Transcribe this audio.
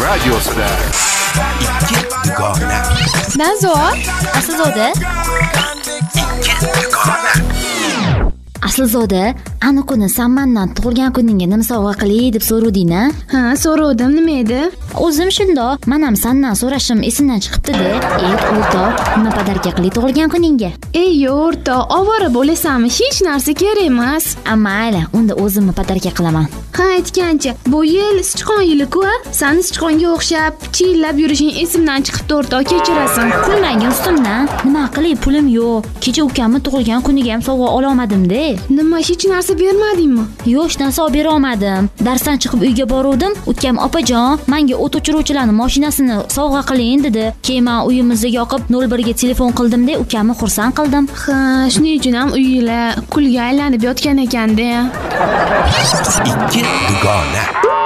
radiosida ikki dugona. Nazo, Aslzoda? Ikki dugona. Aslzoda, ana kuni sen mendan tug'ilgan kuningga nima sovg'a qilay deb so'rading-a? ha, so'rovdim, nima edi? O'zim shundoq, men ham sendan so'rashim esimdan chiqibdi-da. O'rtoq, nima podarka qilay tug'ilgan kuningga? Ey, o'rtoq, ovora bo'lasanmi? Hech narsa kerak emas. Mayli, unda o'zimni podarka qilaman. Ha, aytgancha, bu yil sichqon yili-ku, sani sichqonga o'xshab chiyillab yurishing esimdan chiqibdi, o'rtoq, kechirasan. Kulmang ustimdan. Nima qilay, pulim yo'q. Kecha ukamni tug'ilgan kuniga ham sovg'a ola olmadim-da. Nima, hech narsa bermadingmi? Yo'q, hech narsa olib bera olmadim. Darsdan chiqib uyga boruvdim. Ukam, "Opajon, menga o't o'chiruvchilarning mashinasini sovg'a qiling" dedi. Keyin men uyimizga yoqib 01 ga telefon qildim-da, ukamni xursand qildim. Ha, shuning uchun ham uyinglar kulga aylanib yotgan ekanda. Ikki dugona.